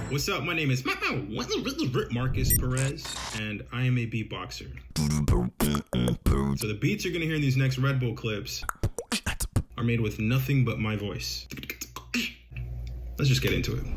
What's up? My name is Marcus Perez, and I am a beatboxer. So the beats you're gonna hear in these next Red Bull clips are made with nothing but my voice. Let's just get into it.